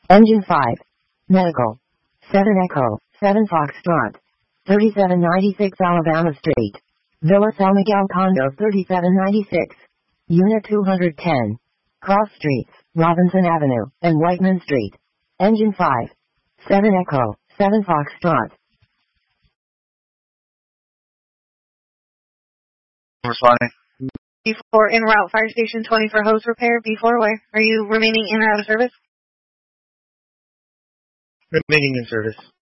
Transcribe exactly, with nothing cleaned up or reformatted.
Engine five. Medical. seven Echo, seven Foxtrot. thirty-seven ninety-six Alabama Street. Villa San Miguel Condos thirty-seven ninety-six. Unit two hundred ten. Cross Streets, Robinson Avenue, and Whiteman Street. Engine five. seven Echo, seven Foxtrot. Responding. B four en route, Fire Station twenty for hose repair. B four, where? Are you remaining in or out of service? Remaining in service.